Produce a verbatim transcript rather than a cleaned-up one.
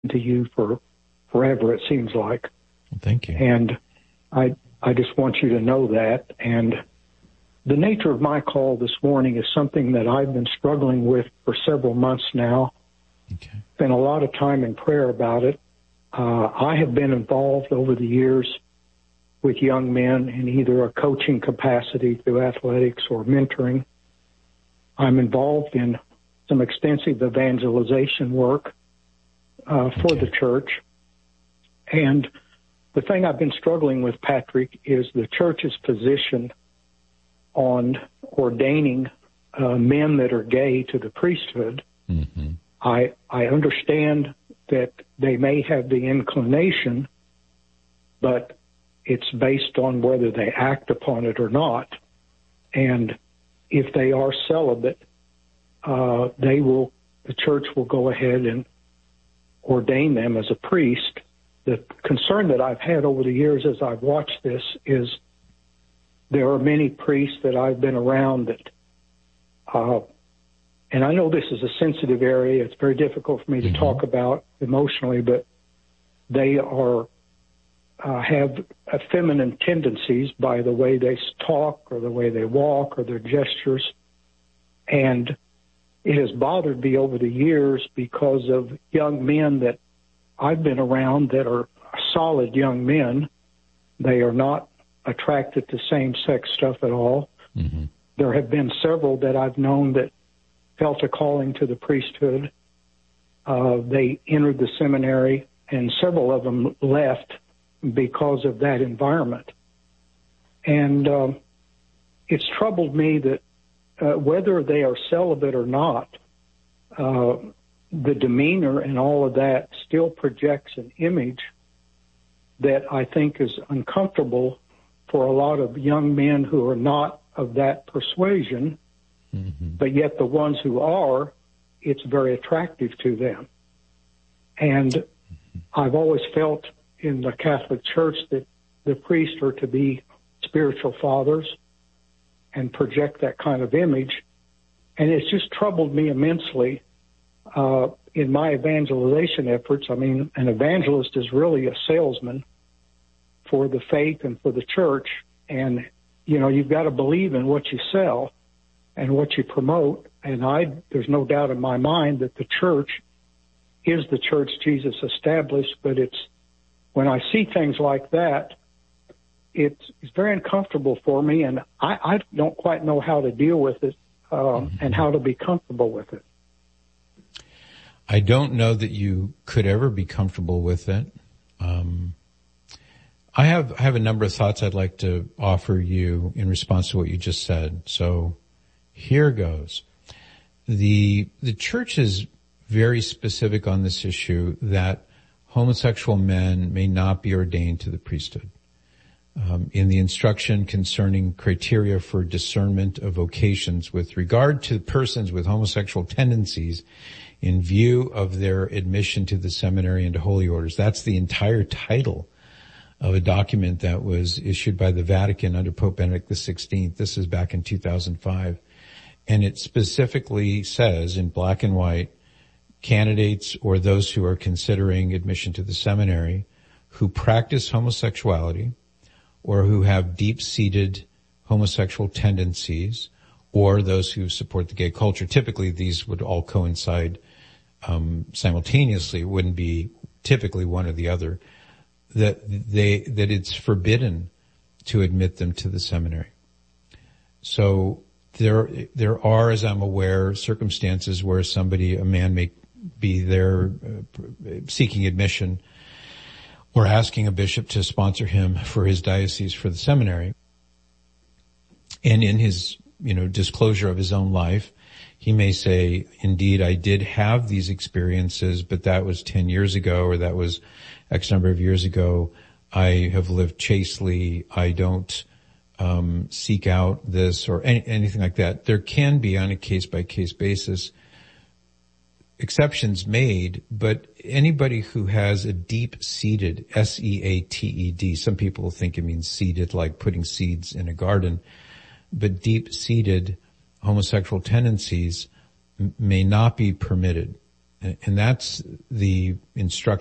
to you for forever, it seems like. Thank you. And I I just want you to know that. And the nature of my call this morning is something that I've been struggling with for several months now. Okay. Spent a lot of time in prayer about it. Uh, I have been involved over the years with young men in either a coaching capacity through athletics or mentoring. I'm involved in some extensive evangelization work uh, for Okay. the church. And the thing I've been struggling with, Patrick, is the church's position on ordaining uh, men that are gay to the priesthood. Mm-hmm. I I understand that they may have the inclination, but it's based on whether they act upon it or not. And if they are celibate, uh, they will, the church will go ahead and ordain them as a priest. The concern that I've had over the years as I've watched this is there are many priests that I've been around that, uh, and I know this is a sensitive area. It's very difficult for me to Mm-hmm. talk about emotionally, but they are uh, have uh, feminine tendencies by the way they talk or the way they walk or their gestures. And it has bothered me over the years because of young men that I've been around that are solid young men. They are not attracted to same-sex stuff at all. Mm-hmm. There have been several that I've known that felt a calling to the priesthood. Uh, they entered the seminary, and several of them left because of that environment. And um, it's troubled me that uh, whether they are celibate or not, uh, the demeanor and all of that still projects an image that I think is uncomfortable for a lot of young men who are not of that persuasion, mm-hmm. but yet the ones who are, it's very attractive to them. And mm-hmm. I've always felt in the Catholic Church that the priests are to be spiritual fathers and project that kind of image. And it's just troubled me immensely uh, in my evangelization efforts. I mean, an evangelist is really a salesman for the faith and for the church. And, you know, you've got to believe in what you sell and what you promote. And I, there's no doubt in my mind that the church is the church Jesus established, but it's, when I see things like that, it's, it's very uncomfortable for me, and I, I don't quite know how to deal with it um, mm-hmm. and how to be comfortable with it. I don't know that you could ever be comfortable with it. Um, I have I have a number of thoughts I'd like to offer you in response to what you just said. So here goes. The the church is very specific on this issue that homosexual men may not be ordained to the priesthood. Um, in the instruction concerning criteria for discernment of vocations with regard to persons with homosexual tendencies in view of their admission to the seminary and to holy orders. That's the entire title of a document that was issued by the Vatican under Pope Benedict the sixteenth. This is back in two thousand five. And it specifically says in black and white, candidates or those who are considering admission to the seminary who practice homosexuality or who have deep-seated homosexual tendencies or those who support the gay culture. Typically, these would all coincide um, simultaneously. It wouldn't be typically one or the other. That they that it's forbidden to admit them to the seminary. So there there are, as I'm aware, circumstances where somebody, a man, may be there uh, seeking admission or asking a bishop to sponsor him for his diocese for the seminary. And in his, you know, disclosure of his own life, he may say, indeed, I did have these experiences, but that was ten years ago, or that was X number of years ago. I have lived chastely. I don't um seek out this or any, anything like that. There can be, on a case-by-case basis, exceptions made, but anybody who has a deep-seated, S E A T E D, some people think it means seeded, like putting seeds in a garden, but deep-seated homosexual tendencies m- may not be permitted. And that's the instruction